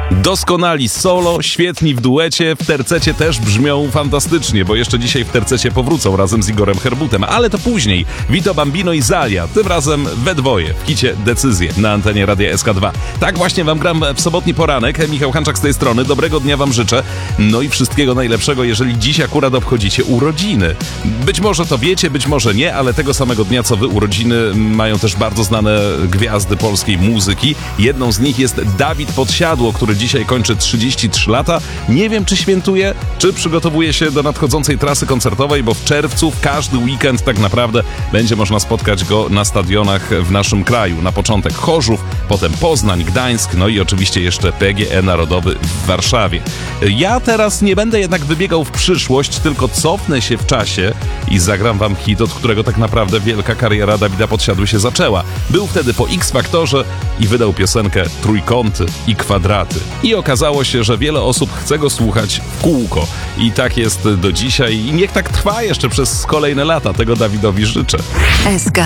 Doskonali solo, świetni w duecie, w tercecie też brzmią fantastycznie, bo jeszcze dzisiaj w tercecie powrócą razem z Igorem Herbutem, ale to później. Vito Bambino i Zalia, tym razem we dwoje w hicie Decyzje na antenie Radia SK2. Tak właśnie wam gram w sobotni poranek. Michał Hanczak z tej strony, dobrego dnia wam życzę, no i wszystkiego najlepszego, jeżeli dziś akurat obchodzicie urodziny. Być może to wiecie, być może nie, ale tego samego dnia co wy urodziny mają też bardzo znane gwiazdy polskiej muzyki. Jedną z nich jest Dawid Podsiadło, który dzisiaj kończy 33 lata. Nie wiem, czy świętuje, czy przygotowuje się do nadchodzącej trasy koncertowej, bo w czerwcu, w każdy weekend tak naprawdę będzie można spotkać go na stadionach w naszym kraju. Na początek Chorzów, potem Poznań, Gdańsk, no i oczywiście jeszcze PGE Narodowy w Warszawie. Ja teraz nie będę jednak wybiegał w przyszłość, tylko cofnę się w czasie i zagram wam hit, od którego tak naprawdę wielka kariera Dawida Podsiadły się zaczęła. Był wtedy po X-Faktorze i wydał piosenkę Trójkąty i Kwadraty. I okazało się, że wiele osób chce go słuchać w kółko. I tak jest do dzisiaj i niech tak trwa jeszcze przez kolejne lata. Tego Dawidowi życzę. SK